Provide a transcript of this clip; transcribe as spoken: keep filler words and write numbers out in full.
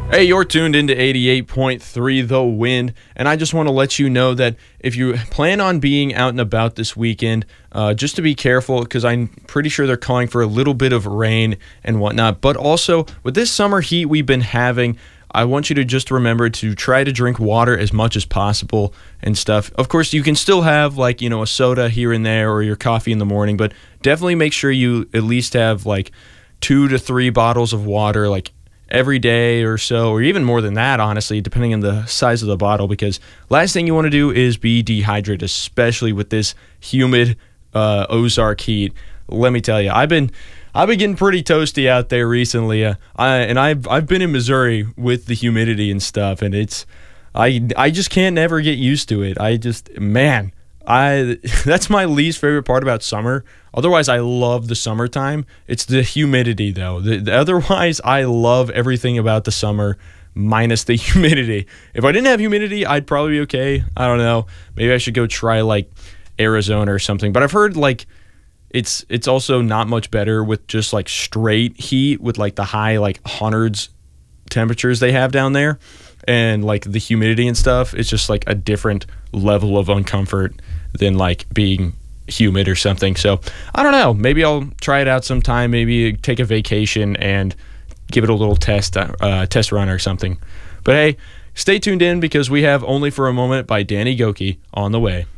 Hey, you're tuned into eighty-eight point three The Wind, and I just want to let you know that if you plan on being out and about this weekend, uh, just to be careful, because I'm pretty sure they're calling for a little bit of rain and whatnot. But also, with this summer heat we've been having, I want you to just remember to try to drink water as much as possible and stuff. Of course, you can still have, like, you know, a soda here and there or your coffee in the morning, but definitely make sure you at least have, like, two to three bottles of water, like, every day or so, or even more than that, honestly, depending on the size of the bottle, because last thing you want to do is be dehydrated, especially with this humid uh, Ozark heat. Let me tell you, I've been I've been getting pretty toasty out there recently, uh, I, and I've I've been in Missouri with the humidity and stuff, and it's I I just can't never get used to it. I just man. I that's my least favorite part about summer. Otherwise, I love the summertime. It's the humidity, though. The, the, otherwise, I love everything about the summer minus the humidity. If I didn't have humidity, I'd probably be okay. I don't know. Maybe I should go try, like, Arizona or something. But I've heard, like, it's it's also not much better with just, like, straight heat with, like, the high, like, hundreds temperatures they have down there. And, like, the humidity and stuff, it's just, like, a different level of uncomfort than, like, being humid or something. So, I don't know. Maybe I'll try it out sometime. Maybe take a vacation and give it a little test, uh, test run or something. But, hey, stay tuned in because we have Only for a Moment by Danny Gokey on the way.